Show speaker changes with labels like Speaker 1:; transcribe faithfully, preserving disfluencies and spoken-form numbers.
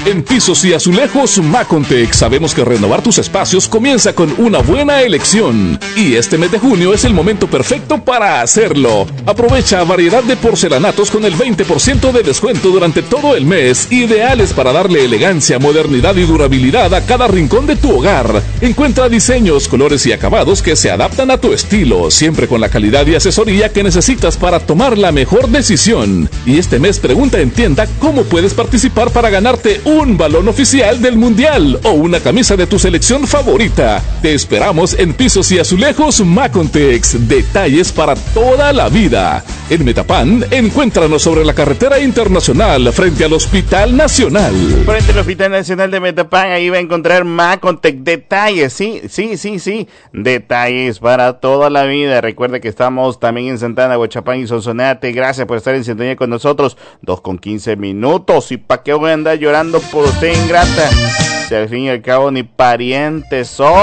Speaker 1: En Pisos y Azulejos Macontec sabemos que renovar tus espacios comienza con una buena elección. Y este mes de junio es el momento perfecto para hacerlo. Aprovecha variedad de porcelanatos con el veinte por ciento de descuento durante todo el mes, ideales para darle elegancia, modernidad y durabilidad a cada rincón de tu hogar. Encuentra diseños, colores y acabados que se adaptan a tu estilo, siempre con la calidad y asesoría que necesitas para tomar la mejor decisión. Y este mes pregunta en tienda cómo puedes participar para ganarte un balón oficial del Mundial o una camisa de tu selección favorita. Te esperamos en Pisos y Azulejos Macontex. Detalles para toda la vida. En Metapan, encuéntranos sobre la carretera internacional frente al Hospital Nacional.
Speaker 2: Frente al Hospital Nacional de Metapan, ahí va a encontrar Macontec. Detalles, sí, sí, sí, sí. Detalles para toda la vida. Recuerda que estamos también en Santana, Huachapán y Sonsonate. Gracias por estar en sintonía con nosotros. Dos con quince minutos. ¿Y para qué voy a andar llorando por usted, ingrata? Si al fin y al cabo ni parientes son.